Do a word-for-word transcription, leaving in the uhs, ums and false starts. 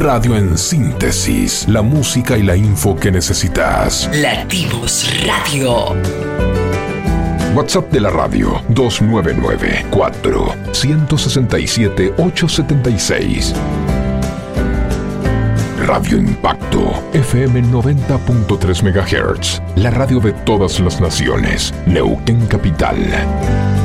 Radio en síntesis, la música y la info que necesitas. Latidos Radio. WhatsApp de la radio dos nueve nueve, cuatro uno seis siete, ocho siete seis. Radio Impacto, F M noventa punto tres megahertz, la radio de todas las naciones, Neuquén Capital.